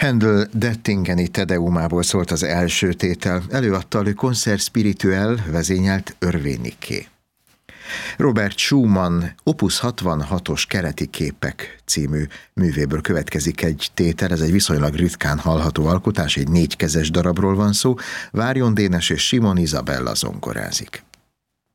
Handel Dettingeni Tedeumából szólt az első tétel, előadta a Le Concert Spirituel vezényelt Örvéniké. Robert Schumann Opus 66-os Kereti képek című művéből következik egy tétel, ez egy viszonylag ritkán hallható alkotás, egy 4 kezes darabról van szó, Várjon Dénes és Simon Izabella zongorázik.